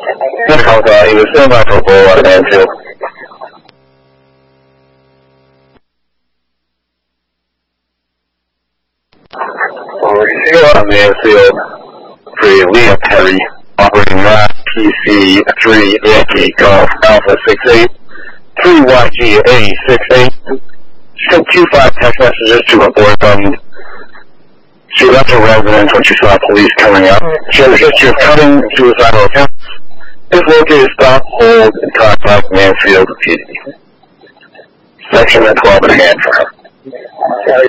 He was still not for a bull out of Mansfield. On Mansfield, for Liam Perry, operating last PC 3 Yankee Golf Alpha 68, 3YGA 68. Sent 2-5 text messages to a boyfriend. She left her residence when she saw police coming up. She has a history of cutting and suicidal attempts. If located, stop, hold, and contact Mansfield PD. Section at 12 in hand for her.